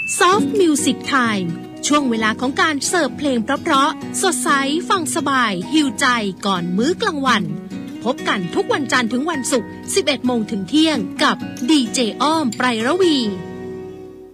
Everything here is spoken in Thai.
Soft Music Time ช่วงเวลาของการเสิร์ฟเพลงเพราะๆสดใสฟังสบายหิวใจก่อนมื้อกลางวันพบกันทุกวันจันทร์ถึงวันศุกร์ 11 โมงถึงเที่ยงกับดีเจอ้อมไพรระวี